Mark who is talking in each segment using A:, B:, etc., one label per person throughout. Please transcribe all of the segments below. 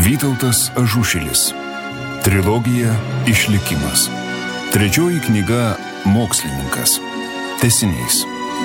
A: Vytautas Ažušilis. Trilogija Išlikimas. Trečioji knyga Mokslininkas. Tęsinys.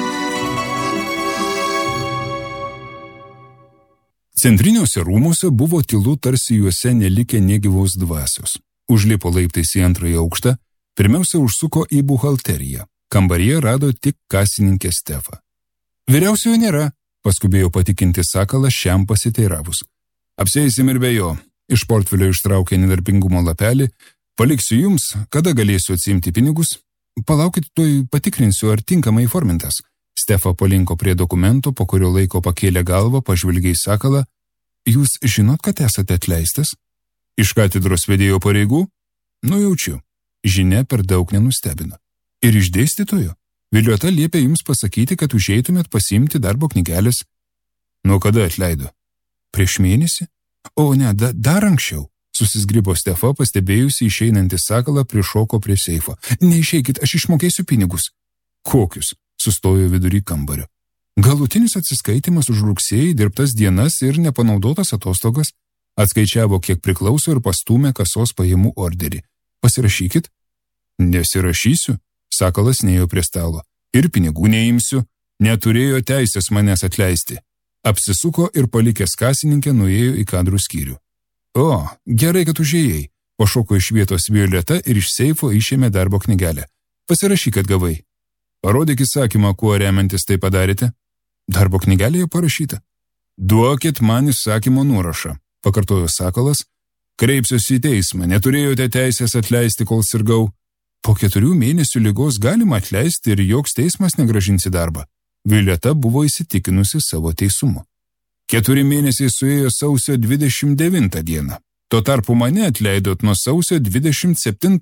A: Centriniuose rūmuose buvo tylu, tarsi juose nelikę negyvos dvasios. Užlipo laiptais į antrąjį aukštą, pirmiausia užsuko į buhalteriją. Kambaryje rado tik kasininkę Stefą. Vyriausiojo nėra, paskubėjo patikinti Sakalas šiam pasiteiravus. Apsieisim ir be jo. Iš portfelio ištraukė nedarbingumo lapelį. Paliksiu jums, kada galėsiu atsiimti pinigus. Palaukit, tuoj patikrinsiu, ar tinkamai įformintas. Stefa palinko prie dokumento, po kurio laiko pakėlė galvą, pažvelgė į Sakalą. Jūs žinot, kad esate atleistas? Iš katedros vedėjo pareigų? Nujaučiu. Žinia per daug nenustebino. Ir iš dėstytojo? Viliota liepė jums pasakyti, kad užeitumėt pasiimti darbo knygelės. Nuo kada atleido? Prieš mėnesį? O ne, dar anksčiau. Susizgribo Stefa, pastebėjusi išeinantį Sakalą, prišoko prie seifo. Neišeikit, aš išmokėsiu pinigus. Kokius? Sustojo vidury kambario. Galutinis atsiskaitimas už rugsėjį, dirbtas dienas ir nepanaudotas atostogas. Atskaičiavo, kiek priklauso ir pastūmė kasos pajamų orderį. Pasirašykit. Nesirašysiu. Sakalas neėjo prie stalo. Ir pinigų neimsiu. Neturėjo teisės manęs atleisti. Apsisuko ir palikęs kasininkę nuėjo į kadrų skyrių. O, gerai, kad užėjai. Pašoko iš vietos Violeta ir iš seifo išėmė darbo knygelę. Pasirašyk, kad gavai. Parodyk įsakymą, kuo remiantis tai padarėte. Darbo knygelėje parašyta. Duokit man įsakymo nuorašą, pakartojo Sakalas. Kreipsiuosi į teismą, neturėjote teisės atleisti, kol sirgau. Po 4 mėnesių ligos galima atleisti ir joks teismas negrąžins į darbą. Violeta buvo įsitikinusi savo teisumu. 4 mėnesiai suėjo sausio 29 dieną. Tuo tarpu mane atleidot nuo sausio 27.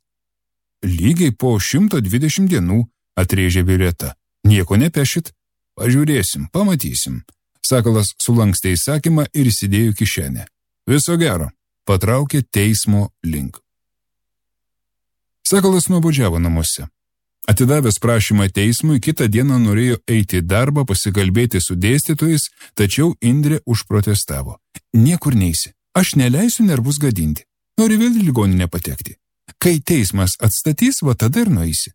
A: Lygiai po 120 dienų, atrėžė Violeta. Nieko nepešit? Pažiūrėsim, pamatysim. Sakalas sulankstė įsakymą ir įsidėjo kišenę. Viso gero, patraukė teismo link. Sakalas nuobodžiavo namuose. Atidavęs prašymą teismui, kitą dieną norėjo eiti į darbą, pasikalbėti su dėstytojais, tačiau Indrė užprotestavo. Niekur neisi, aš neleisiu nervus gadinti. Nori vėl į ligoninę patekti. Kai teismas atstatys, va tada ir nueisi.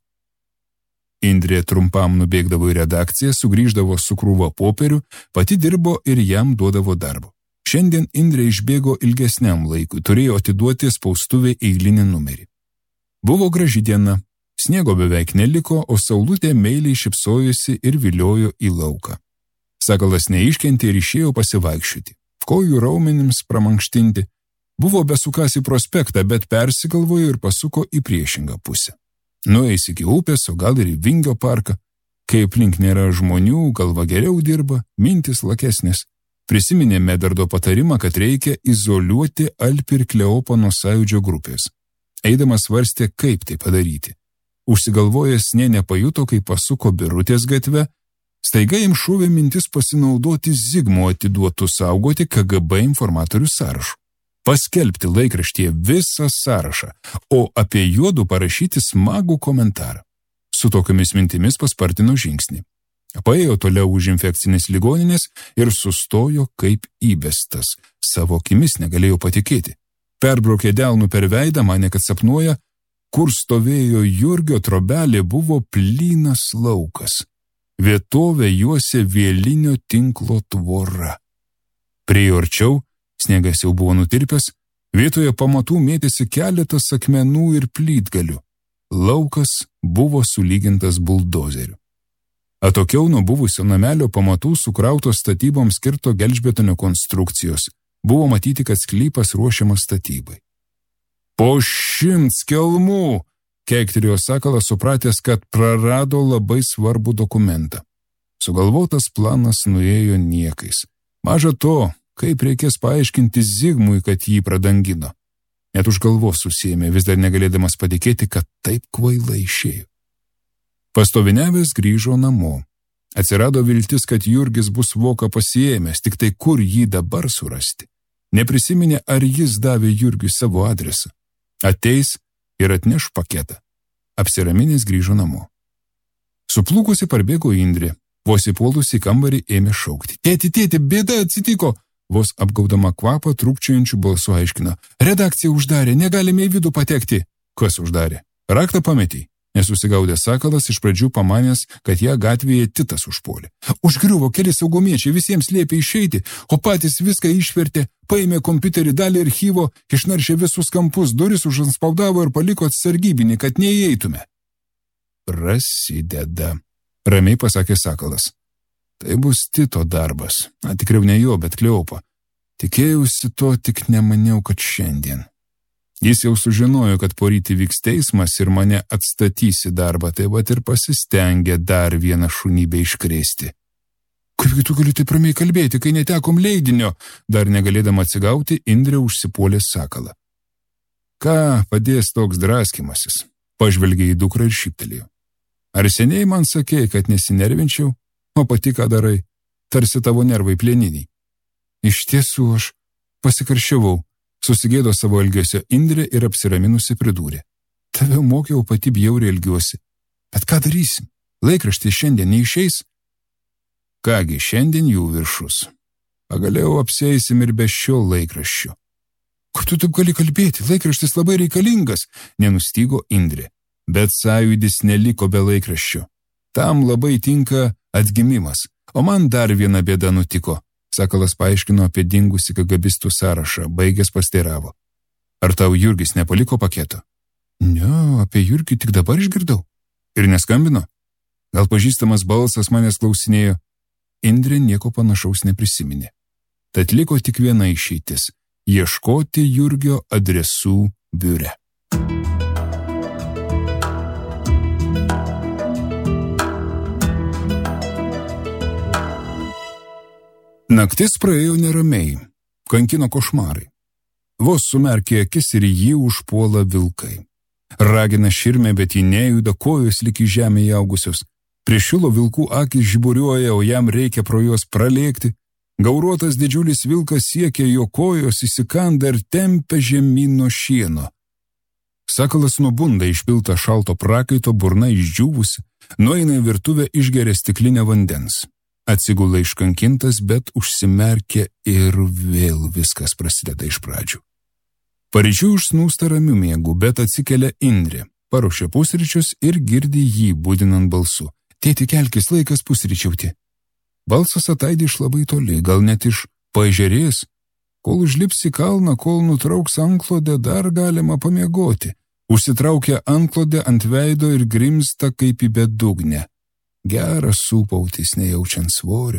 A: Indrė trumpam nubėgdavo į redakciją, sugrįždavo su krūva popierių, pati dirbo ir jam duodavo darbo. Šiandien Indrė išbėgo ilgesniam laikui, turėjo atiduoti spaustuvei eilinį numerį. Buvo graži diena. Sniego beveik neliko, o saulutė meiliai šypsojosi ir viliojo į lauką. Sakalas neiškentė ir išėjo pasivaikščioti. Kojų raumenims pramankštinti. Buvo besukąs į prospektą, bet persigalvojo ir pasuko į priešingą pusę. Nueis iki upės, o gal ir į Vingio parką. Kai aplink nėra žmonių, galva geriau dirba, mintis lakesnės. Prisiminė Medardo patarimą, kad reikia izoliuoti Alpį ir Kleopą nuo Sąjūdžio grupės. Eidamas svarstė, kaip tai padaryti. Užsigalvojęs nė nepajuto, kai pasuko Birutės gatve, staiga jam šūvė mintis pasinaudoti Zigmo atiduotų saugoti KGB informatorių sąrašų. Paskelbti laikraštyje visą sąrašą, o apie juodų parašyti smagų komentarą. Su tokiamis mintimis paspartino žingsnį. Paėjo toliau už infekcinės ligoninės ir sustojo kaip įbestas. Savo akimis negalėjo patikėti. Perbraukė delnų per veidą, manė, kad sapnuoja. Kur stovėjo Jurgio trobelė, buvo plynas laukas. Vietovę juosė vielinio tinklo tvora. Priėjo arčiau, sniegas jau buvo nutirpęs, vietoje pamatų mėtėsi keletas akmenų ir plytgalių. Laukas buvo sulygintas buldozeriu. Atokiau nuo buvusio namelio pamatų sukrautos statyboms skirto gelžbetonio konstrukcijos. Buvo matyti, kad sklypas ruošiamas statybai. Po 100 kelmų, keiktelėjo Sakalas, supratęs, kad prarado labai svarbų dokumentą. Sugalvotas planas nuėjo niekais. Maža to, kaip reikės paaiškinti Zigmui, kad jį pradangino. Net už galvos susiėmė, vis dar negalėdamas patikėti, kad taip kvailai išėjo. Pastoviniavęs grįžo namo. Atsirado viltis, kad Jurgis bus voką pasiėmęs, tik tai kur jį dabar surasti. Neprisiminė, ar jis davė Jurgiui savo adresą. Ateis ir atneš paketą. Apsiraminęs grįžo namo. Suplūkusi parbėgo Indrė. Vos įpuolusi į kambarį ėmė šaukti. Tėti, bėda atsitiko. vos apgaudama kvapą trūkčiojančių balsų aiškino. Redakcija uždarė, negalime į vidų patekti. Kas uždarė? Raktą pametei. Nesusigaudė Sakalas, iš pradžių pamanęs, kad ją gatvėje Titas užpuolė. Užgriuvo keli saugumiečiai, visiems liepė išeiti, o patys viską išvertė, paėmė kompiuterį, dalį archyvo, išnaršė visus kampus, duris užanspaudavo ir paliko sargybinį, kad neįeitume. Prasideda, ramiai pasakė Sakalas. Tai bus Tito darbas. Tikriau ne jo, bet Kleopo. Tikėjausi to, tik nemaniau, kad šiandien. Jis jau sužinojo, kad poryt vyks teismas ir mane atstatys į darbą, tai vat ir pasistengė dar vieną šunybę iškrėsti. Kaipgi tu gali taip ramiai kalbėti, kai netekom leidinio? Dar negalėdama atsigauti, Indrė užsipuolė Sakalą. Ką padės toks draskimasis? Pažvelgė į dukrą ir šyptelėjo. Ar seniai man sakei, kad nesinervinčiau, o pati ką darai? Tarsi tavo nervai plieniniai. Iš tiesų aš pasikarščiavau. Susigėdo savo elgesio Indrė ir apsiraminusi pridūrė. Tave mokiau, pati bjauriai elgiuosi. Bet ką darysim? Laikraštis šiandien neišeis? Kągi, šiandien jų viršus. Pagaliau apsieisim ir be šio laikraščio. Kaip tu taip gali kalbėti? Laikraštis labai reikalingas, nenustygo Indrė. Bet sąjūdis neliko be laikraščio. Tam labai tinka atgimimas, o man dar viena bėda nutiko. Sakalas paaiškino apie dingusį kagabistų sąrašą, baigęs pasteiravo. Ar tau Jurgis nepaliko paketo? Ne, apie Jurgį tik dabar išgirdau. Ir neskambino? Gal pažįstamas balsas manęs klausinėjo? Indrė nieko panašaus neprisiminė. Tad liko tik viena išeitis – ieškoti Jurgio adresų biure. Naktis praėjo neramiai, kankino košmarai. Vos sumerkė akis ir jį užpuola vilkai. Ragina širmė, bet jį nejuda, kojos lyg į žemę įaugusios. Priešilo vilkų akis žiburiuoja, o jam reikia pro juos pralėkti. Gauruotas didžiulis vilkas siekia jo kojos, įsikanda ir tempia žemyn nuo šieno. Sakalas nubunda išpiltą šalto prakaito, burna išdžiūvusi, nueina į virtuvę, išgeria stiklinę vandens. Atsigula iškankintas, bet užsimerkia ir vėl viskas prasideda iš pradžių. Paryčių užsnūsta ramiu miegu, bet atsikelia Indrė, paruošia pusryčius ir girdi jį budinant balsu. Tėti, kelkis, laikas pusryčiauti. Balsas ataidi iš labai toli, gal net iš paežerės. Kol užlips į kalną, kol nutrauks antklodę, dar galima pamiegoti. Užsitraukia antklodę ant veido ir grimsta kaip į bedugnę. Geras sūpautis, nejaučiant svorio.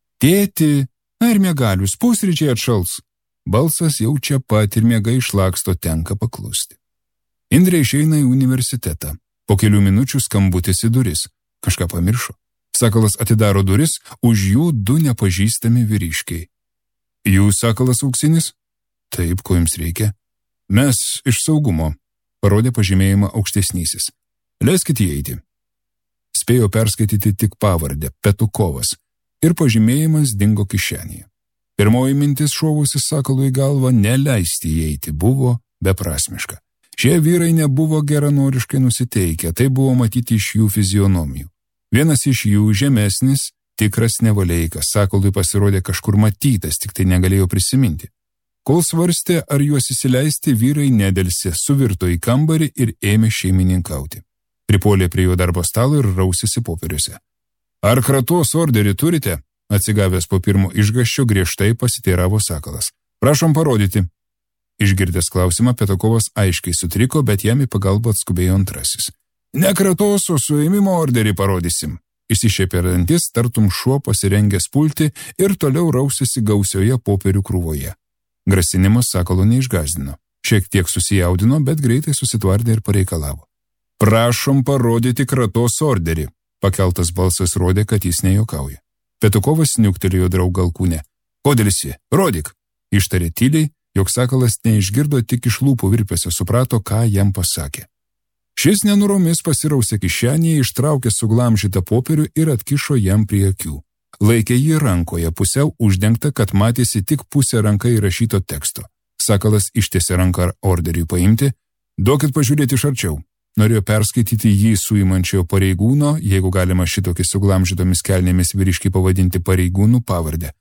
A: Tėti, ar miegalius, pusryčiai atšals? Balsas jau čia pat ir miega išlaksto, tenka paklusti. Indrė išeina į universitetą. Po kelių minučių skambutis į duris. Kažką pamiršo. Sakalas atidaro duris, už jų du nepažįstami vyriškiai. Jūs Sakalas auksinis? Taip, ko jums reikia? Mes iš saugumo, parodė pažymėjimą aukštesnysis. Leiskit įeiti. Spėjo perskaityti tik pavardę – Petukovas, ir pažymėjimas dingo kišenėje. Pirmoji mintis šovusi Sakalui į galvą neleisti įeiti buvo beprasmiška. Šie vyrai nebuvo geranoriškai nusiteikę, tai buvo matyti iš jų fizionomijų. Vienas iš jų žemesnis, tikras nevaleikas, Sakalui pasirodė kažkur matytas, tik tai negalėjo prisiminti. Kol svarstė, ar juos įsileisti, vyrai nedelsė, suvirto į kambarį ir ėmė šeimininkauti. Pripuolė prie jo darbo stalo ir rausėsi popieriuose. Ar kratos orderį turite? Atsigavęs po pirmo išgąsčio griežtai pasiteiravo Sakalas. Prašom parodyti. Išgirdęs klausimą, Petukovas aiškiai sutriko, bet jam į pagalbą atskubėjo antrasis. Ne kratos, o suėmimo orderį parodysim. Išsišiepė dantis, tartum šuo pasirengęs pulti ir toliau rausėsi gausioje popierių krūvoje. Grasinimas Sakalo neišgąsdino. Šiek tiek susijaudino, bet greitai susitvardė ir pareikalavo. Prašom parodyti kratos orderį. Pakeltas balsas rodė, kad jis nejuokauja. Petukovas niuktelėjo draugą alkūnę. Kodėlsi, rodyk. Ištarė tyliai, jog Sakalas neišgirdo, tik iš lūpų virpesio suprato, ką jam pasakė. Šis nenuromis pasirausė kišenėje, ištraukė suglamžytą popierių ir atkišo jam prie akių. Laikė jį rankoje, pusiau uždengta, kad matėsi tik pusė ranka įrašyto teksto. Sakalas ištiesė ranką orderiui paimti. Duokit pažiūrėti iš arčiau. Norėjo perskaityti jį suimančiojo pareigūno, jeigu galima šitokį suglamžytomis kelnėmis vyriškai pavadinti pareigūnų pavardę.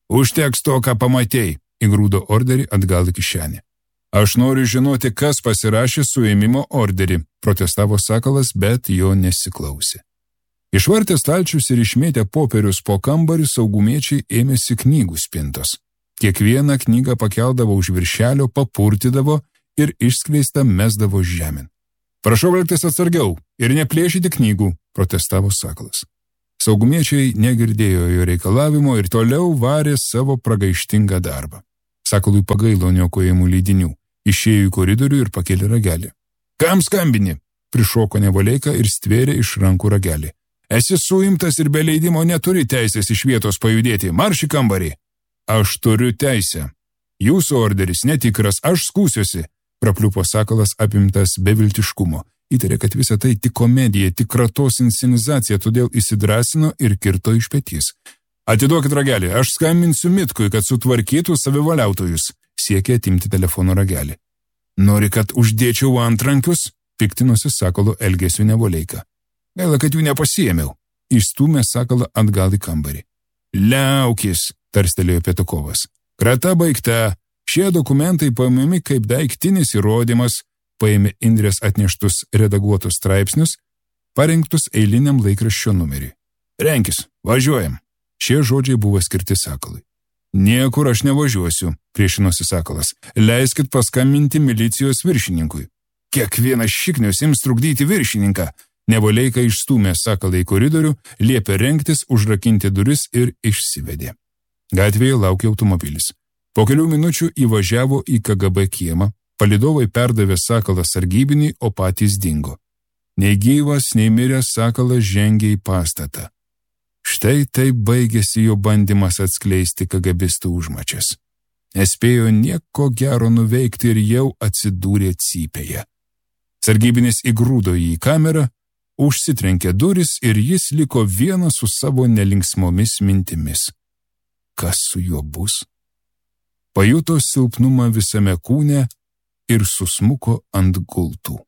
A: Užteks to, ką pamatei, įgrūdo orderį atgal į kišenę. Aš noriu žinoti, kas pasirašė suėmimo orderį, protestavo Sakalas, bet jo nesiklausė. Išvartę stalčius ir išmėtę popierius po kambarį, saugumiečiai ėmėsi knygų spintos. Kiekvieną knygą pakeldavo už viršelio, papurtydavo ir išskleistą mesdavo žemėn. Prašau elgtis atsargiau ir neplėšyti knygų, protestavo Sakalas. Saugumiečiai negirdėjo jo reikalavimo ir toliau varė savo pragaištingą darbą. Sakalui pagailo niokojamų leidinių, išėjo į koridorių ir pakėlė ragelį. Kam skambini? Prišoko Nevoleika ir stvėrė iš rankų ragelį. Esi suimtas ir be leidimo neturi teisės iš vietos pajudėti, marš į kambarį. Aš turiu teisę. Jūsų orderis netikras, aš skūsiuosi, prapliupo Sakalas apimtas beviltiškumo. Įtarė, kad visa tai tik komedija, tik kratos inscenizacija, todėl įsidrąsino ir kirto iš petys. Atiduokit ragelį, aš skambinsiu Mitkui, kad sutvarkytų savivaliautojus, siekė atimti telefono ragelį. Nori, kad uždėčiau antrankius? Piktinosi Sakalo elgesiu Nevoleika. Gaila, kad jų nepasiėmiau. Išstūmė Sakalą atgal į kambarį. Liaukis, tarstelėjo Petukovas. Krata baigta. Šie dokumentai paimami kaip daiktinis įrodymas, paėmė Indrės atneštus redaguotus straipsnius, parinktus eiliniam laikraščio numeriui. Renkis, važiuojam. Šie žodžiai buvo skirti Sakalui. Niekur aš nevažiuosiu, priešinosi Sakalas. Leiskit paskambinti milicijos viršininkui. Kiekvienas šiknius ims trukdyti viršininką. Nevoleika išstūmė Sakalą į koridorių, liepė rengtis, užrakinti duris ir išsivedė. Gatvėje laukė automobilis. Po kelių minučių įvažiavo į KGB kiemą, palydovai perdavė Sakalą sargybinį, o patys dingo. Nei gyvas, nei miręs Sakalas žengė į pastatą. Štai taip baigėsi jo bandymas atskleisti KGBistų užmačias. Nespėjo nieko gero nuveikti ir jau atsidūrė cypėje. Sargybinis įgrūdo jį į kamerą, užsitrenkė duris ir jis liko vienas su savo nelinksmomis mintimis. Kas su juo bus? Pajuto silpnumą visame kūne ir susmuko ant gultų.